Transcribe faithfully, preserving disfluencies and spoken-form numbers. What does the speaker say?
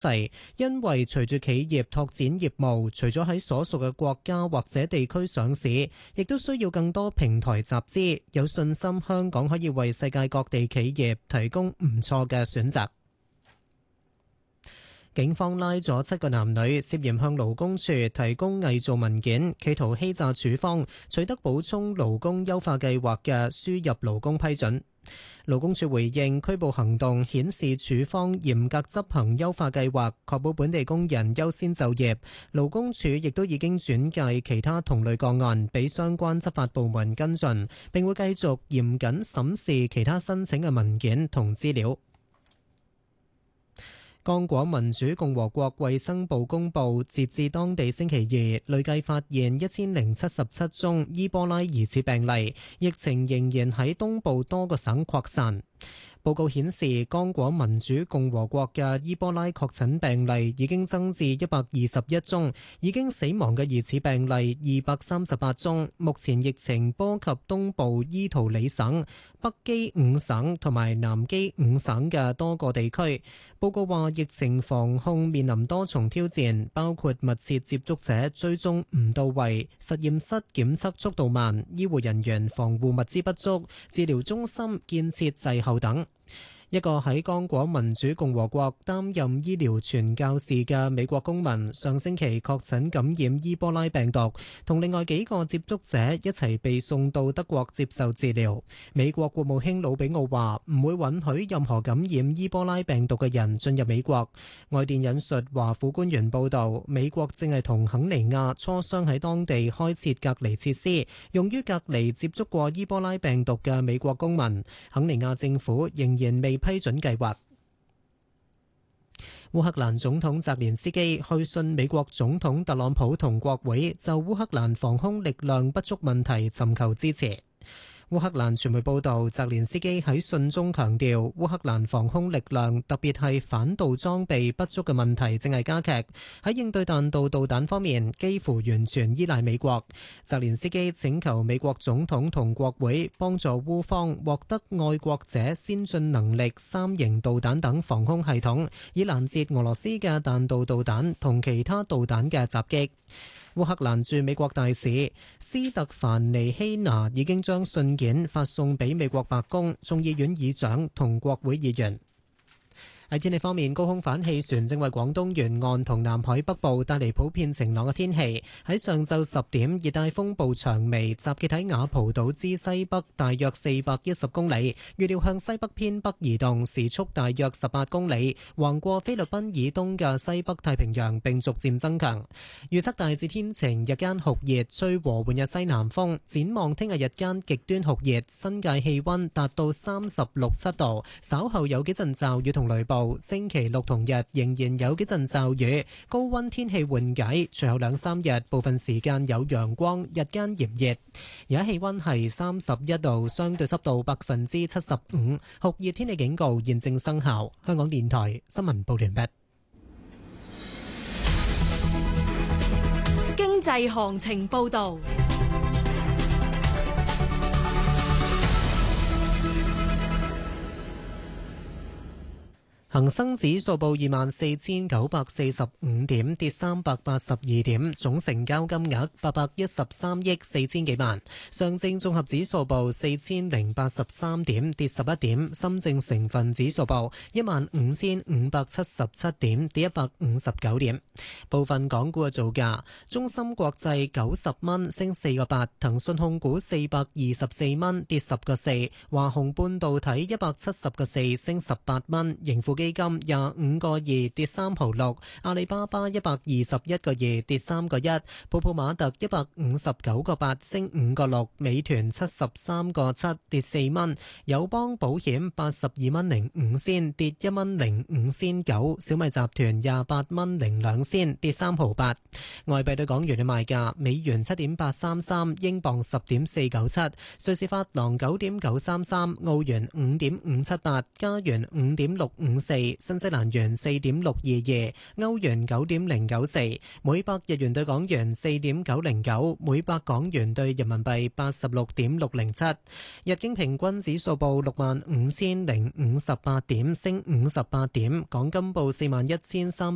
因為隨住企業拓展業務，除咗喺所屬嘅國家或者地區上市，亦都需要更多平台集資。有信心香港可以為世界各地企業提供唔錯嘅選擇。警方拉咗七個男女，涉嫌向勞工處提供偽造文件，企圖欺詐處方，取得補充勞工優化計劃嘅輸入勞工批准。勞工處回應拘捕行動顯示處方嚴格執行優化計劃，確保本地工人優先就業。勞工處亦都已經轉介其他同類個案俾相關執法部門跟進，並會繼續嚴謹審視其他申請嘅文件同資料。剛果民主共和國衛生部公布，截至當地星期二，累計發現一千零七十七宗伊波拉疑似病例，疫情仍然喺東部多個省擴散。報告顯示，剛果民主共和國嘅伊波拉確診病例已經增至一百二十一宗，已經死亡嘅疑似病例二百三十八宗。目前疫情波及東部伊圖里省、北基五省同埋南基五省嘅多個地區。報告話，疫情防控面臨多重挑戰，包括密切接觸者追蹤唔到位、實驗室檢測速度慢、醫護人員防護物資不足、治療中心建設滯後等。一個喺剛果民主共和國擔任醫療傳教士嘅美國公民，上星期確診感染伊波拉病毒，同另外幾個接觸者一齊被送到德國接受治療。美國國務卿魯比奧話唔會允許任何感染伊波拉病毒嘅人進入美國。外電引述華府官員報道，美國正係同肯尼亞磋商喺當地開設隔離設施，用於隔離接觸過伊波拉病毒嘅美國公民。肯尼亞政府仍然未批准計劃。烏克蘭總統澤連斯基去信美國總統特朗普同國會，就烏克蘭防空力量不足問題尋求支持。烏克蘭傳媒報導，澤連斯基喺信中強調，烏克蘭防空力量特別係反導裝備不足嘅問題正係加劇。喺應對彈道導彈方面，幾乎完全依賴美國。澤連斯基請求美國總統同國會幫助烏方獲得愛國者先進能力三型導彈等防空系統，以攔截俄羅斯嘅彈道導彈同其他導彈嘅襲擊。烏克蘭駐美國大使斯特凡尼希娜已經將信件發送俾美國白宮、眾議院議長同國會議員。喺天氣方面，高空反氣旋正為廣東沿岸同南海北部帶嚟普遍晴朗嘅天氣。喺上晝十點，熱帶風暴長眉集結喺雅蒲島之西北大約四百一十公里，預料向西北偏北移動，時速大約十八公里，橫過菲律賓以東嘅西北太平洋並逐漸增強。預測大致天晴，日間酷熱，吹和緩嘅西南風。展望聽日日間極端酷熱，新界氣溫達到三十六七度，稍後有幾陣驟雨同雷暴。星期六同日仍然有幾陣驟雨，高溫天氣緩解，隨後兩三日部分時間有陽光，日間炎熱。而家氣溫係三十一度，相對濕度百分之七十五，酷熱天氣警告現正生效。香港電台新聞報完畢。 經濟行情報道。 恒生指數報二萬四千九百四十五點，跌三百八十二點，總成交金額八百一十三億四千幾萬。上證綜合指數報四千零八十三點，跌十一點。深證成分指數報一萬五千五百七十七點，跌一百五十九點。部分港股嘅造價：中芯國際九十蚊，升四個八；騰訊控股四百二十四蚊，跌十個四；華虹半導體一百七十個四，升十八蚊；盈富基金廿五個二，跌三毫六；阿里巴巴一百二十一個二，跌三個一；泡泡瑪特一百五十九個八，升五個六；美團七十三個七，跌四蚊；友邦保險八十二蚊零五仙，跌一蚊零五仙九；小米集團廿八蚊零兩仙，跌三毫八。外幣對港元嘅賣價：美元七點八三三，英鎊十點四九七，瑞士法郎九點九三三，澳元五點五七八，加元五點六五四，新西蘭元四點六二二，歐元九點零九四，每百日元對港元四點九零九，每百港元對人民幣八十六點六零七。日經平均指數報六萬五千零五十八點，升五十八點。港金報四萬一千三。